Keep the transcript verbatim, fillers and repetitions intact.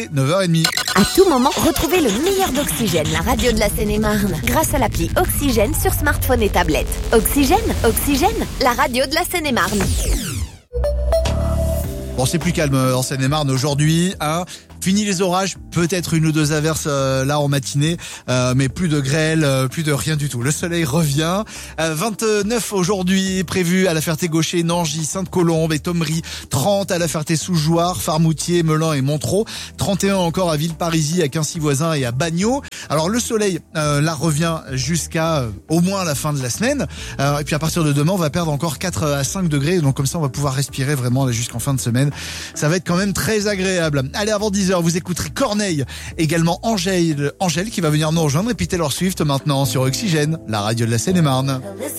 neuf heures trente. À tout moment, retrouvez le meilleur d'Oxygène, la radio de la Seine-et-Marne, grâce à l'appli Oxygène sur smartphone et tablette. Oxygène, Oxygène, la radio de la Seine-et-Marne. Bon, c'est plus calme en Seine-et-Marne aujourd'hui, hein. Fini les orages, peut-être une ou deux averses euh, là en matinée, euh, mais plus de grêle, euh, plus de rien du tout. Le soleil revient. Euh, vingt-neuf aujourd'hui prévu à la Ferté-Gaucher, Nangy, Sainte-Colombe et Thomery. trente à la Ferté-Sous-Jouarre, Farmoutier, Melun et Montereau. trente et un encore à Villeparisis, à Quincy-Voisin et à Bagnols. Alors le soleil euh, là revient jusqu'à euh, au moins la fin de la semaine. Euh, et puis à partir de demain, on va perdre encore quatre à cinq degrés. Donc comme ça, on va pouvoir respirer vraiment là, jusqu'en fin de semaine. Ça va être quand même très agréable. Allez, avant dix heures, vous écouterez Corneille, également Angèle, Angèle qui va venir nous rejoindre, et puis Taylor Swift maintenant sur Oxygène, la radio de la Seine-et-Marne.